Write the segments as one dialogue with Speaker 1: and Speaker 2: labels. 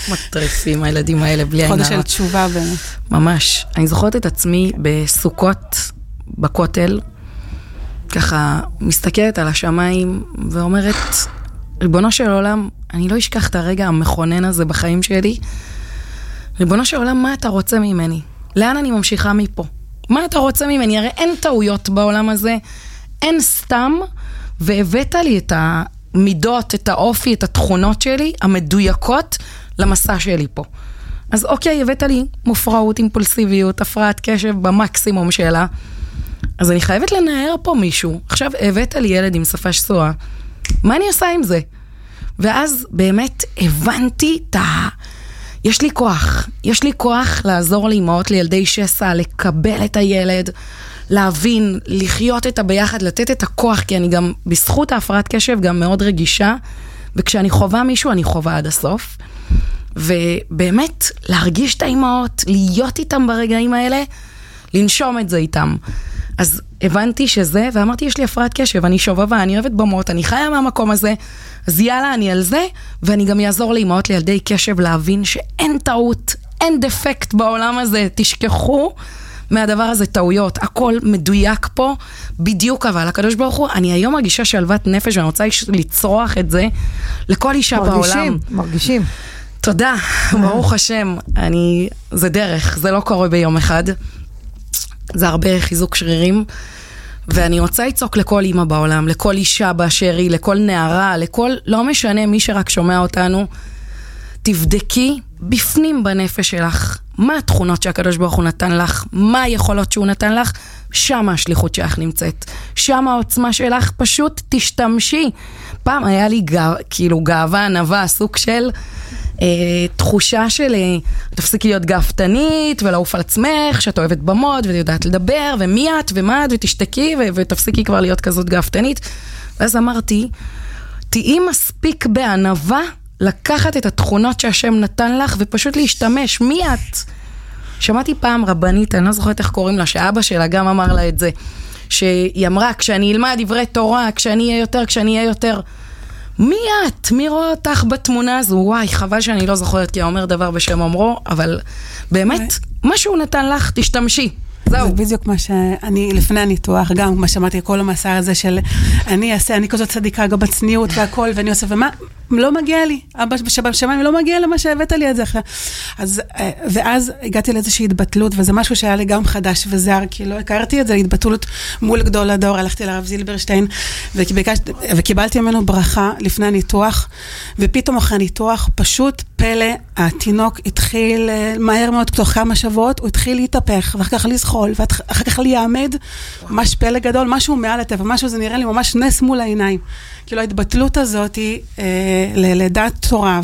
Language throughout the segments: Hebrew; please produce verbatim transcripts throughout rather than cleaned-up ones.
Speaker 1: מטריפים הילדים האלה בלי עין הרע.
Speaker 2: חודש של תשובה באמת.
Speaker 1: ממש. אני זוכרת את עצמי בסוכות, בכותל, ככה מסתכלת על השמיים ואומרת, ריבונו של עולם, אני לא אשכח את הרגע המכונן הזה בחיים שלי. ריבונו של עולם, מה אתה רוצה ממני? לאן אני ממשיכה מפה? מה אתה רוצה ממני? הרי אין טעויות בעולם הזה, אין סתם, והבאת לי את המידות, את האופי, את התכונות שלי, המדויקות למסע שלי פה. אז אוקיי, הבאת לי מופרעות, אימפולסיביות, הפרעת קשב במקסימום שלה, אז אני חייבת לנער פה מישהו. עכשיו הבאת לי ילד עם שפה שסועה, מה אני עושה עם זה? ואז באמת הבנתי את ה... יש לי כוח, יש לי כוח לעזור לאמהות לילדי שסע, לקבל את הילד, להבין, לחיות את הביחד, לתת את הכוח, כי אני גם, בזכות ההפרעת קשב, גם מאוד רגישה, וכשאני חובה מישהו, אני חובה עד הסוף, ובאמת, להרגיש את האמהות, להיות איתם ברגעים האלה, לנשום את זה איתם. אז הבנתי שזה, ואמרתי, יש לי הפרעת קשב, אני שובבה, אני אוהבת במות, אני חיה מהמקום הזה, אז יאללה, אני על זה, ואני גם יעזור לאמהות לילדי קשב להבין שאין טעות, אין דפקט בעולם הזה, תשכחו מהדבר הזה טעויות, הכל מדויק פה, בדיוק אבל, הקדוש ברוך הוא, אני היום מרגישה שלוות נפש, ואני רוצה לצרוח את זה לכל אישה
Speaker 3: מרגישים,
Speaker 1: בעולם.
Speaker 3: מרגישים, מרגישים.
Speaker 1: תודה, ברוך השם, אני, זה דרך, זה לא קורה ביום אחד, זה הרבה חיזוק שרירים, ואני רוצה לצעוק לכל אמא בעולם, לכל אישה באשר היא, לכל נערה, לכל, לא משנה מי שרק שומע אותנו, תבדקי בפנים בנפש שלך, מה התכונות שהקדוש ברוך הוא נתן לך, מה היכולות שהוא נתן לך, שם השליחות שלך נמצאת, שם העוצמה שלך, פשוט תשתמשי. פעם היה לי גא, כאילו גאווה, ענווה, סוג של אה, תחושה של אה, תפסיקי להיות גאוותנית ולעוף על עצמך, שאת אוהבת במות ויודעת לדבר, ומי את ומה את ותשתקי ו- ותפסיקי כבר להיות כזאת גאוותנית. ואז אמרתי, תהי מספיק בענווה לקחת את התכונות שהשם נתן לך ופשוט להשתמש. מי את? שמעתי פעם רבנית, אני לא זוכרת איך קוראים לה, שאבא שלה גם אמר לה את זה, שהיא אמרה, כשאני אלמד דברי תורה, כשאני אהיה יותר, כשאני אהיה יותר, מי את? מי רואה אותך בתמונה הזו? וואי, חבל שאני לא זוכרת, כי הוא אומר דבר בשם אומרו, אבל באמת, מה שהוא נתן לך, תשתמשי. זהו.
Speaker 2: זה בדיוק מה שאני, לפני הניתוח, גם מה שמעתי, כל המסע הזה של, אני אעשה, אני כזאת צדיקה, גם בצניעות והכל, ואני עושה, ומה? לא מגיע לי, אבא בשמיים לא מגיע למה שהבאת לי את זה אחרי. אז, ואז הגעתי לאיזושהי התבטלות, וזה משהו שהיה לי גם חדש וזר, כי לא הכרתי את זה, התבטלות מול גדול הדור, הלכתי לרב זילברשטיין, וקיבלתי, וקיבלתי ממנו ברכה לפני הניתוח, ופתאום אחרי הניתוח, פשוט פלא, התינוק התחיל מהר מאוד, תוך כמה שבועות, הוא התחיל להתהפך, ואחר כך לזחול, ואחר כך להיעמד, ממש פלא גדול, משהו מעל הטבע, משהו זה נראה לי ממש נס מול העיניים. כאילו ההתבטלות הזאת היא לדעת תורה,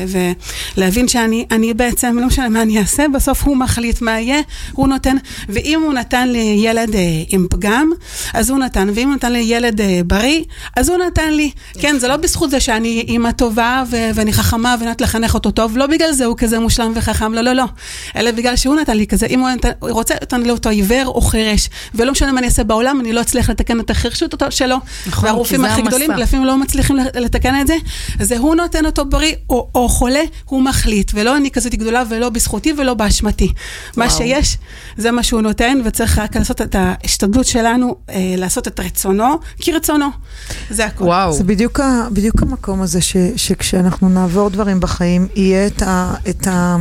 Speaker 2: ולהבין שאני אני בעצם, לא משנה מה אני אעשה, בסוף הוא מחליט מה יהיה, הוא נותן, ואם הוא נתן לי ילד עם פגם, אז הוא נתן, ואם הוא נתן לי ילד בריא, אז הוא נתן לי. כן, זה לא בזכות זה שאני אימא טובה, ואני חכמה, ונתן לחנך אותו טוב, לא בגלל זה הוא כזה מושלם וחכם, לא, לא, לא. אלא בגלל שהוא נתן לי כזה, אם הוא רוצה, נתן לי אותו עיוור או חירש, ולא משנה מה אני אעשה בעולם, אני לא אצליח לתקן את החירשות שלו, והרופאים הכי גדולים, לפעמים לא מצליחים לתקן את זה, אז הוא נותן אותו בריא או, או חולה, הוא מחליט, ולא אני כזאת גדולה, ולא בזכותי ולא באשמתי. מה שיש, זה מה שהוא נותן, וצריך רק לעשות את ההשתדלות שלנו, אה, לעשות את רצונו, כי רצונו. זה הכל.
Speaker 1: וואו.
Speaker 3: זה בדיוק, בדיוק המקום הזה, ש, שכשאנחנו נעבור דברים בחיים, יהיה את ה... את ה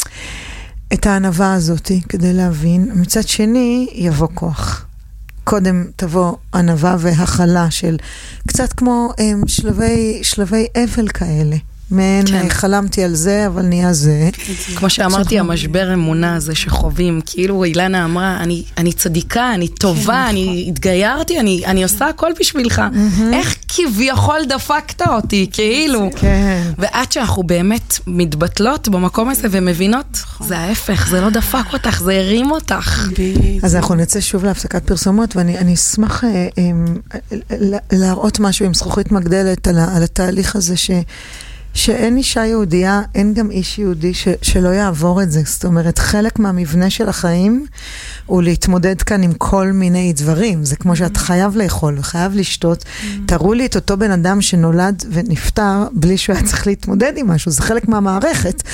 Speaker 3: את הענווה הזאת, כדי להבין. מצד שני, יבוא כוח. קודם תבוא ענווה והחלה של קצת כמו הם, שלבי, שלבי אבל כאלה. מעין כן. חלמתי על זה, אבל נהיה זה.
Speaker 1: כמו שאמרתי, המשבר אמונה הזה שחווים, כאילו אילנה אמרה, אני, אני צדיקה, אני טובה, אני התגיירתי, אני, אני עושה הכל בשבילך. איך כביכול דפקת אותי, כאילו. ועד שאנחנו באמת מתבטלות במקום הזה ומבינות, זה ההפך, זה לא דפק אותך, זה הרים אותך.
Speaker 3: אז אנחנו נצא שוב להפסקת פרסומות, ואני אשמח להראות משהו עם זכוכית מגדלת על התהליך הזה ש... שאין אישה יהודייה, אין גם איש יהודי ש, שלא יעבור את זה. זאת אומרת, חלק מהמבנה של החיים הוא להתמודד כאן עם כל מיני דברים. זה כמו שאת חייב לאכול וחייב לשתות. תראו לי את אותו בן אדם שנולד ונפטר בלי שהוא היה צריך להתמודד עם משהו. זה חלק מהמערכת.